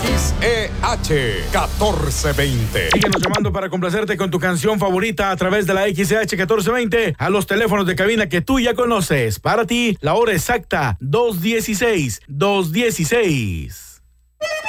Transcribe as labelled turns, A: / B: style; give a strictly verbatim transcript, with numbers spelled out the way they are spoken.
A: X E H catorce veinte.
B: Síguenos llamando para complacerte con tu canción favorita a través de la X E H catorce veinte a los teléfonos de cabina que tú ya conoces. Para ti, la hora exacta, dos dieciséis, dos dieciséis.